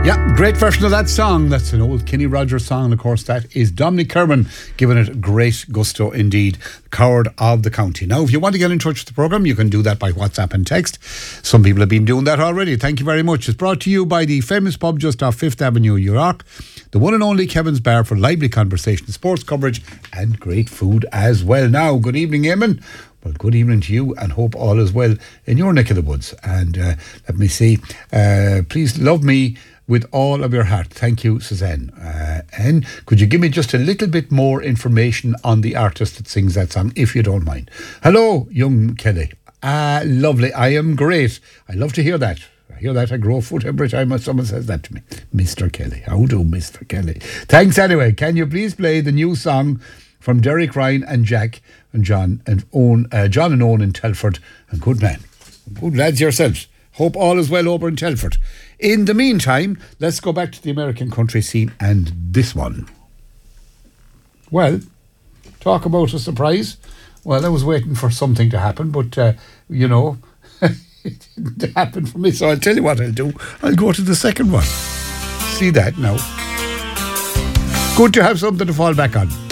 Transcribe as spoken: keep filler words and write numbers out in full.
Yeah, great version of that song. That's an old Kenny Rogers song, and of course that is Dominic Kerman giving it great gusto indeed. Coward of the County. Now, if you want to get in touch with the programme, you can do that by WhatsApp and text. Some people have been doing that already. Thank you very much. It's brought to you by the famous pub just off Fifth Avenue, York. The one and only Kevin's Bar for lively conversation, sports coverage and great food as well. Now, good evening, Eamon. Well, good evening to you, and hope all is well in your neck of the woods. And uh, let me see. Uh, please love me with all of your heart. Thank you, Suzanne. Uh, and could you give me just a little bit more information on the artist that sings that song, if you don't mind? Hello, young Kelly. Ah, lovely. I am great. I love to hear that. I hear that. I grow a foot every time someone says that to me. Mister Kelly. How do, Mister Kelly? Thanks anyway. Can you please play the new song from Derek Ryan and Jack and John and Owen, uh, John and Owen in Telford? And good man. Good lads yourselves. Hope all is well over in Telford. In the meantime, let's go back to the American country scene and this one. Well, talk about a surprise. Well, I was waiting for something to happen, but, uh, you know, it didn't happen for me. So I'll tell you what I'll do. I'll go to the second one. See that now. Good to have something to fall back on.